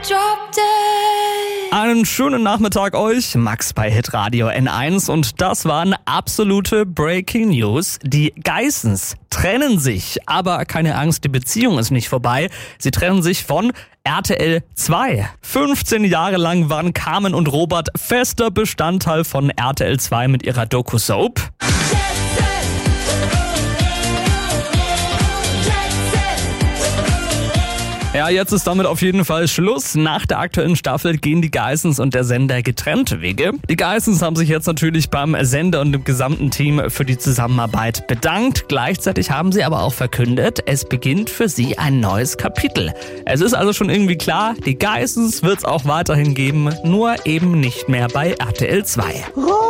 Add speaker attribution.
Speaker 1: Drop dead.
Speaker 2: Einen schönen Nachmittag euch, Max bei Hitradio N1 und das waren absolute Breaking News. Die Geissens trennen sich, aber keine Angst, die Beziehung ist nicht vorbei. Sie trennen sich von RTL 2. 15 Jahre lang waren Carmen und Robert fester Bestandteil von RTL 2 mit ihrer Doku-Soap. Ja, jetzt ist damit auf jeden Fall Schluss. Nach der aktuellen Staffel gehen die Geissens und der Sender getrennte Wege. Die Geissens haben sich jetzt natürlich beim Sender und dem gesamten Team für die Zusammenarbeit bedankt. Gleichzeitig haben sie aber auch verkündet, es beginnt für sie ein neues Kapitel. Es ist also schon irgendwie klar, die Geissens wird es auch weiterhin geben, nur eben nicht mehr bei RTL 2.